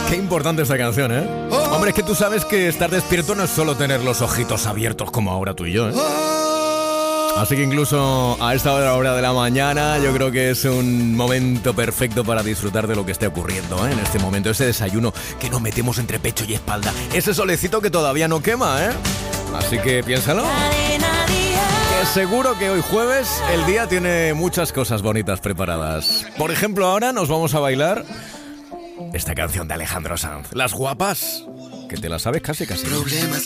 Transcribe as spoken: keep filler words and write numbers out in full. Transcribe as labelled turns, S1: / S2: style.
S1: Qué importante esta canción, ¿eh? Hombre, es que tú sabes que estar despierto no es solo tener los ojitos abiertos como ahora tú y yo, ¿eh? Así que incluso a esta hora, hora de la mañana, yo creo que es un momento perfecto para disfrutar de lo que esté ocurriendo, ¿eh? En este momento, ese desayuno que nos metemos entre pecho y espalda, ese solecito que todavía no quema, ¿eh? Así que piénsalo. Que seguro que hoy jueves el día tiene muchas cosas bonitas preparadas. Por ejemplo, ahora nos vamos a bailar esta canción de Alejandro Sanz, Las Guapas, que te la sabes casi casi.
S2: Problemas